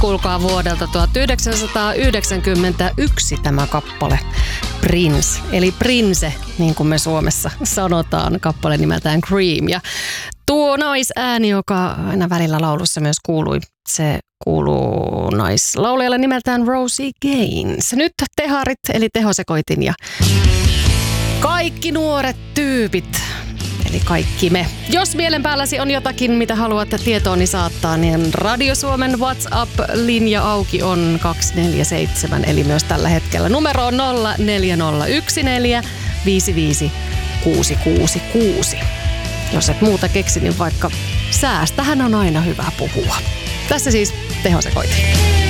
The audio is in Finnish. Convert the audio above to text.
kuulkaa vuodelta 1991 tämä kappale Prince, eli Prince, niin kuin me Suomessa sanotaan, kappale nimeltään Cream. Ja tuo naisääni, joka aina välillä laulussa myös kuului, se kuuluu naislaulajalle nimeltään Rosie Gaines. Nyt teharit, eli tehosekoitin ja kaikki nuoret tyypit. Eli kaikki me. Jos mielen päälläsi on jotakin, mitä haluat tietooni saattaa, niin Radio Suomen WhatsApp-linja auki on 247, eli myös tällä hetkellä. Numero on 04014 55666. Jos et muuta keksi, niin vaikka säästähän on aina hyvä puhua. Tässä siis tehosekoitin.